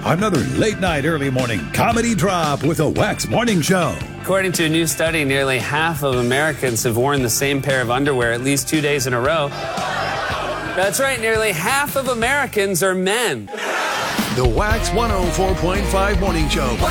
Another late night, early morning comedy drop with a Wax Morning Show. According to a new study, nearly half of Americans have worn the same pair of underwear at least 2 days in a row. That's right, nearly half of Americans are men. The Wax 104.5 Morning Show.